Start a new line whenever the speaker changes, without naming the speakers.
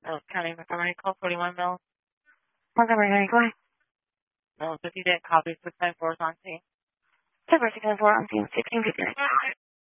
County Montgomery, call 41 Mills.
Montgomery, go ahead.
Mills, if you didn't copy 694 is on scene.
694 on scene, 1650.